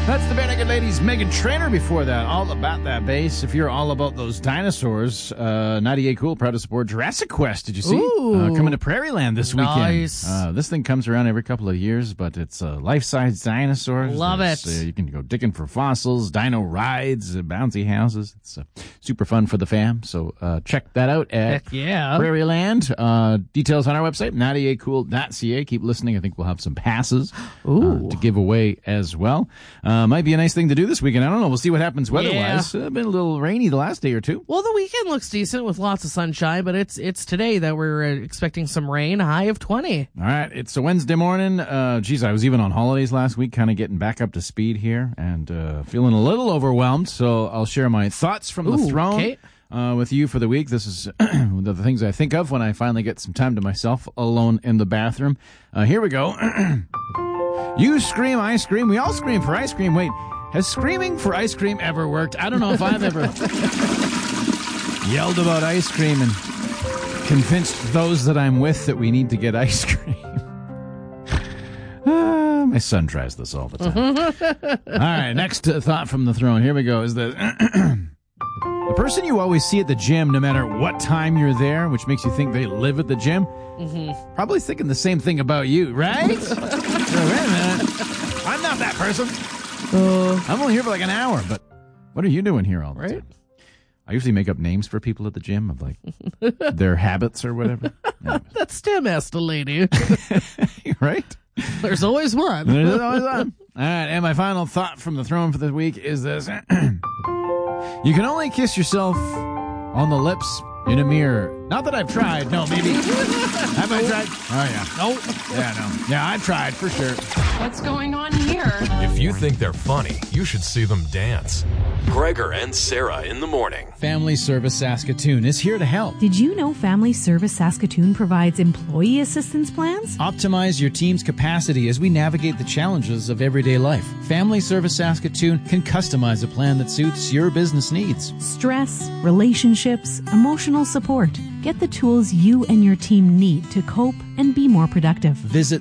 That's the Bare Naked Ladies' Meghan Trainor before that. All about that bass. If you're all about those dinosaurs, 98 Cool, proud to support Jurassic Quest. Did you see? Coming to Prairieland this weekend. Nice. This thing comes around every couple of years, but it's life-size dinosaurs. Love it. You can go digging for fossils, dino rides, bouncy houses. It's super fun for the fam. So check that out at Prairieland. Details on our website, 98cool.ca. Keep listening. I think we'll have some passes to give away as well. Might be a nice thing to do this weekend. I don't know. We'll see what happens weather-wise. It's been a little rainy the last day or two. Well, the weekend looks decent with lots of sunshine, but it's today that we're expecting some rain, a high of 20. All right. It's a Wednesday morning. I was even on holidays last week, kind of getting back up to speed here and feeling a little overwhelmed. So I'll share my thoughts from the throne with you for the week. This is the things I think of when I finally get some time to myself alone in the bathroom. Here we go. You scream, I scream. We all scream for ice cream. Wait, has screaming for ice cream ever worked? I don't know if I've ever yelled about ice cream and convinced those that I'm with that we need to get ice cream. My son tries this all the time. All right, next thought from the throne. Here we go. Is that the person you always see at the gym, no matter what time you're there, which makes you think they live at the gym, probably thinking the same thing about you, right? So, wait a minute. I'm not that person. I'm only here for like an hour, but what are you doing here all the time? I usually make up names for people at the gym of like their habits or whatever. That's STEM asked a lady. Right? There's always one. There's always one. All right, and my final thought from the throne for this week is this. You can only kiss yourself on the lips in a mirror. Not that I've tried. No, maybe. Have I tried? Oh, yeah. Nope. Yeah, no. Yeah, I've tried for sure. What's going on here? If you think they're funny, you should see them dance. Gregor and Sarah in the morning. Family Service Saskatoon is here to help. Did you know Family Service Saskatoon provides employee assistance plans? Optimize your team's capacity as we navigate the challenges of everyday life. Family Service Saskatoon can customize a plan that suits your business needs. Stress, relationships, emotional support. Get the tools you and your team need to cope and be more productive. Visit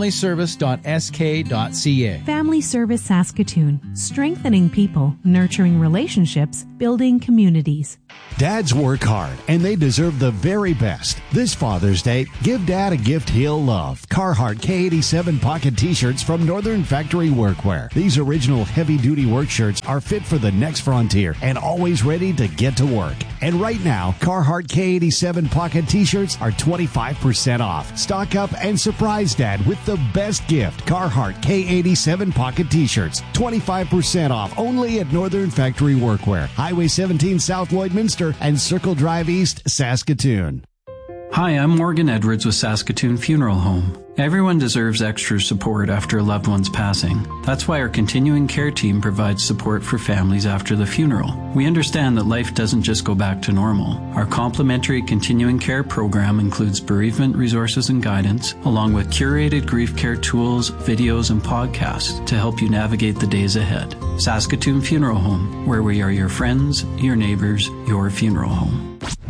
familyservice.sk.ca. Family Service Saskatoon. Strengthening people, nurturing relationships, building communities. Dads work hard, and they deserve the very best. This Father's Day, give Dad a gift he'll love. Carhartt K87 pocket t-shirts from Northern Factory Workwear. These original heavy-duty work shirts are fit for the next frontier and always ready to get to work. And right now, Carhartt K87 pocket t-shirts are 25% off. Stock up and surprise Dad with the best gift. Carhartt K87 pocket t-shirts, 25% off only at Northern Factory Workwear. Highway 17 South Lloydminster and Circle Drive East, Saskatoon. Hi, I'm Morgan Edwards with Saskatoon Funeral Home. Everyone deserves extra support after a loved one's passing. That's why our continuing care team provides support for families after the funeral. We understand that life doesn't just go back to normal. Our complimentary continuing care program includes bereavement resources and guidance, along with curated grief care tools, videos, and podcasts to help you navigate the days ahead. Saskatoon Funeral Home, where we are your friends, your neighbors, your funeral home.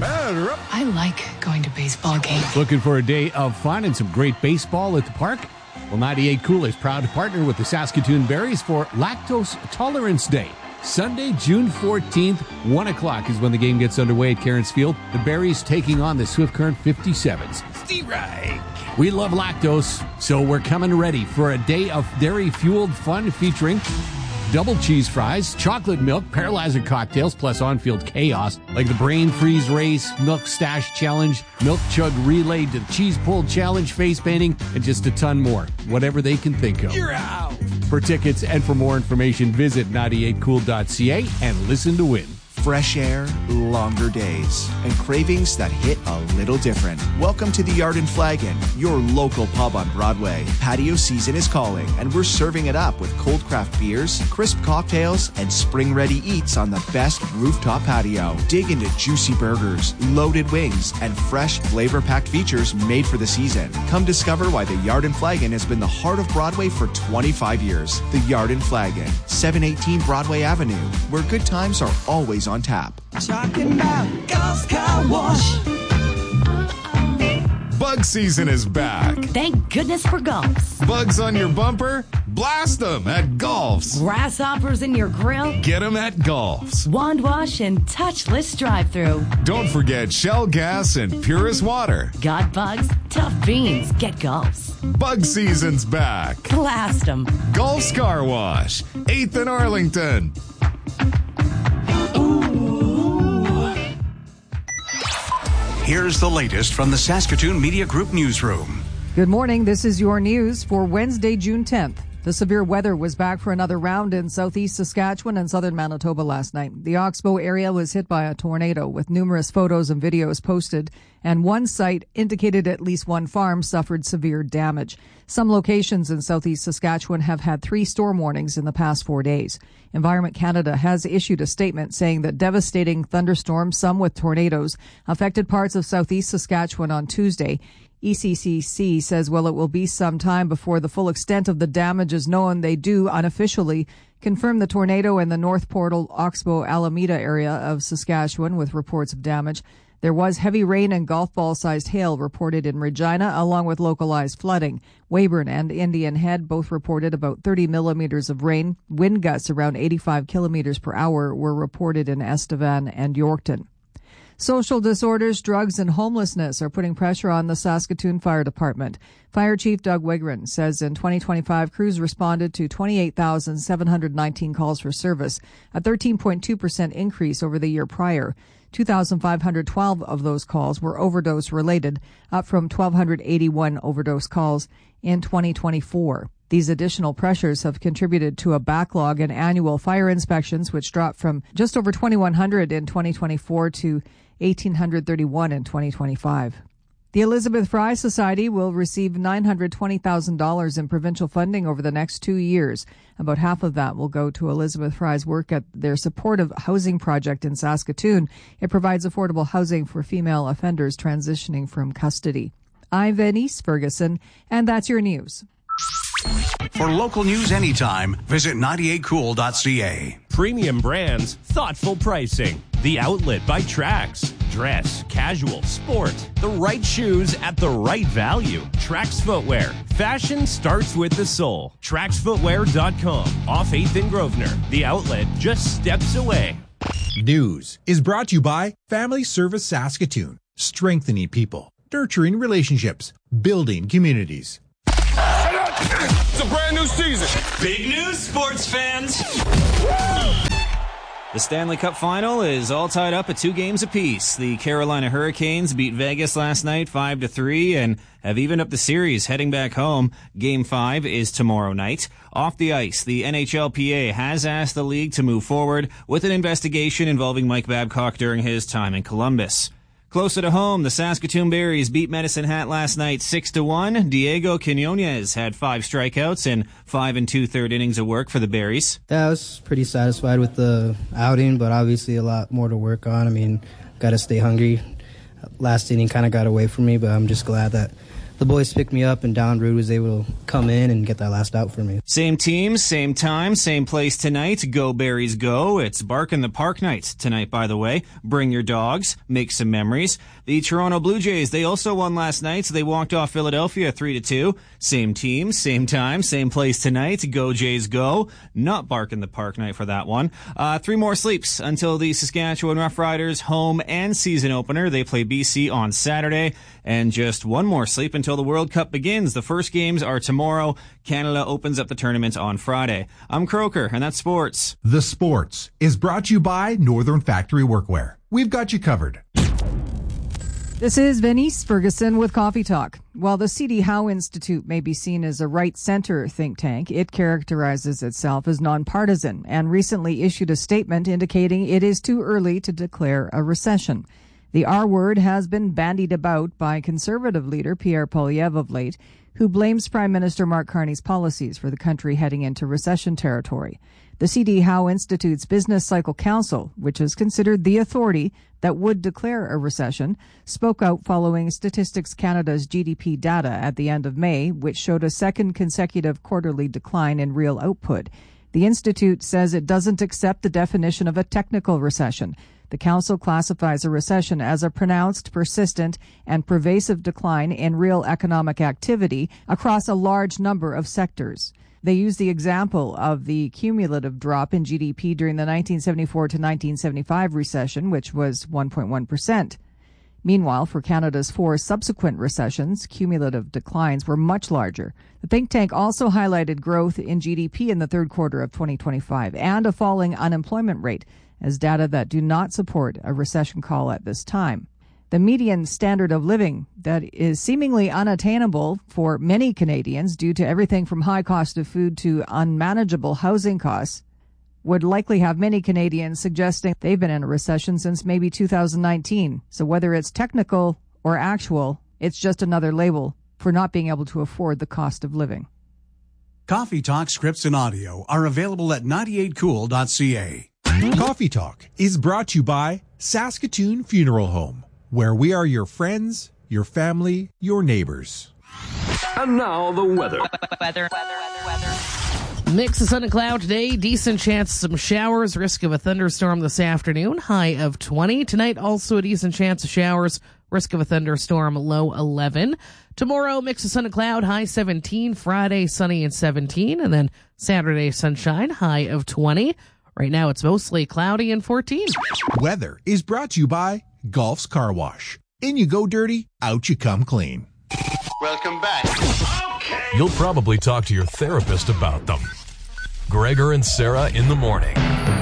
I like going to baseball games. Looking for a day of fun and some great baseball at the park? Well, 98 Cool is proud to partner with the Saskatoon Berries for Lactose Tolerance Day. Sunday, June 14th, 1 o'clock is when the game gets underway at Cairns Field. The Berries taking on the Swift Current 57s. Steve Reich. We love lactose, so we're coming ready for a day of dairy-fueled fun featuring double cheese fries, chocolate milk, paralyzer cocktails, plus on-field chaos like the Brain Freeze Race, Milk Stash Challenge, Milk Chug Relay to the Cheese Pull Challenge, face painting, and just a ton more. Whatever they can think of. You're out! For tickets and for more information, visit 98cool.ca and listen to win. Fresh air, longer days, and cravings that hit a little different. Welcome to the Yard and Flagon, your local pub on Broadway. Patio season is calling, and we're serving it up with cold craft beers, crisp cocktails, and spring-ready eats on the best rooftop patio. Dig into juicy burgers, loaded wings, and fresh, flavor-packed features made for the season. Come discover why the Yard and Flagon has been the heart of Broadway for 25 years. The Yard and Flagon, 718 Broadway Avenue, where good times are always on tap. Talking about Gulf Car Wash. Bug season is back. Thank goodness for gulps. Bugs on your bumper? Blast them at Golfs. Grasshoppers in your grill? Get them at Golfs. Wand wash and touchless drive-thru. Don't forget Shell gas and Purist water. Got bugs? Tough beans. Get Golfs. Bug season's back. Blast them. Golfs Car Wash, 8th and Arlington. Here's the latest from the Saskatoon Media Group newsroom. Good morning. This is your news for Wednesday, June 10th. The severe weather was back for another round in southeast Saskatchewan and southern Manitoba last night. The Oxbow area was hit by a tornado, with numerous photos and videos posted, and one site indicated at least one farm suffered severe damage. Some locations in southeast Saskatchewan have had 3 storm warnings in the past 4 days. Environment Canada has issued a statement saying that devastating thunderstorms, some with tornadoes, affected parts of southeast Saskatchewan on Tuesday. ECCC says, while it will be some time before the full extent of the damage is known, they do unofficially confirm the tornado in the North Portal, Oxbow, Alameda area of Saskatchewan with reports of damage. There was heavy rain and golf ball-sized hail reported in Regina, along with localized flooding. Weyburn and Indian Head both reported about 30 millimeters of rain. Wind gusts around 85 kilometers per hour were reported in Estevan and Yorkton. Social disorders, drugs, and homelessness are putting pressure on the Saskatoon Fire Department. Fire Chief Doug Wigren says in 2025, crews responded to 28,719 calls for service, a 13.2% increase over the year prior. 2,512 of those calls were overdose-related, up from 1,281 overdose calls in 2024. These additional pressures have contributed to a backlog in annual fire inspections, which dropped from just over 2,100 in 2024 to 1,831 in 2025. The Elizabeth Fry Society will receive $920,000 in provincial funding over the next 2 years. About half of that will go to Elizabeth Fry's work at their supportive housing project in Saskatoon. It provides affordable housing for female offenders transitioning from custody. I'm Venice Ferguson, and that's your news. For local news anytime, visit 98cool.ca. Premium brands, thoughtful pricing. The Outlet by Trax. Dress, casual, sport. The right shoes at the right value. Trax Footwear. Fashion starts with the soul. TraxFootwear.com. Off 8th and Grosvenor. The Outlet, just steps away. News is brought to you by Family Service Saskatoon. Strengthening people, nurturing relationships, building communities. It's a brand new season. Big news, sports fans. The Stanley Cup Final is all tied up at 2 games apiece. The Carolina Hurricanes beat Vegas last night 5-3 and have evened up the series heading back home. Game 5 is tomorrow night. Off the ice, the NHLPA has asked the league to move forward with an investigation involving Mike Babcock during his time in Columbus. Closer to home, the Saskatoon Berries beat Medicine Hat last night 6-1. Diego Quinones had 5 strikeouts and 5 2/3 innings of work for the Berries. Yeah, I was pretty satisfied with the outing, but obviously a lot more to work on. I mean, got to stay hungry. Last inning kind of got away from me, but I'm just glad that the boys picked me up and Don Rude was able to come in and get that last out for me. Same team, same time, same place tonight. Go Berries go. It's Bark in the Park night tonight, by the way. Bring your dogs. Make some memories. The Toronto Blue Jays, they also won last night, so they walked off Philadelphia 3-2. Same team, same time, same place tonight. Go Jays go. Not Bark in the Park night for that one. 3 more sleeps until the Saskatchewan Roughriders home and season opener. They play BC on Saturday. And just 1 more sleep until the World Cup begins. The first games are tomorrow. Canada opens up the tournament on Friday. I'm Croker, and that's sports. The Sports is brought to you by Northern Factory Workwear. We've got you covered. This is Venice Ferguson with Coffee Talk. While the C.D. Howe Institute may be seen as a right-center think tank, it characterizes itself as nonpartisan and recently issued a statement indicating it is too early to declare a recession. The R word has been bandied about by Conservative leader Pierre Poilievre of late, who blames Prime Minister Mark Carney's policies for the country heading into recession territory. The C.D. Howe Institute's Business Cycle Council, which is considered the authority that would declare a recession, spoke out following Statistics Canada's GDP data at the end of May, which showed a second consecutive quarterly decline in real output. The Institute says it doesn't accept the definition of a technical recession. The Council classifies a recession as a pronounced, persistent, and pervasive decline in real economic activity across a large number of sectors. They used the example of the cumulative drop in GDP during the 1974 to 1975 recession, which was 1.1%. Meanwhile, for Canada's 4 subsequent recessions, cumulative declines were much larger. The think tank also highlighted growth in GDP in the third quarter of 2025 and a falling unemployment rate as data that do not support a recession call at this time. The median standard of living that is seemingly unattainable for many Canadians due to everything from high cost of food to unmanageable housing costs would likely have many Canadians suggesting they've been in a recession since maybe 2019. So whether it's technical or actual, it's just another label for not being able to afford the cost of living. Coffee Talk scripts and audio are available at 98cool.ca. Coffee Talk is brought to you by Saskatoon Funeral Home, where we are your friends, your family, your neighbors. And now the weather. Mix of sun and cloud today. Decent chance of some showers. Risk of a thunderstorm this afternoon. High of 20. Tonight, also a decent chance of showers. Risk of a thunderstorm. Low 11. Tomorrow, mix of sun and cloud. High 17. Friday, sunny and 17. And then Saturday, sunshine. High of 20. Right now, it's mostly cloudy and 14. Weather is brought to you by Golf's Car Wash. In you go dirty, out you come clean. Welcome back. You'll probably talk to your therapist about them. Gregor and Sarah in the morning.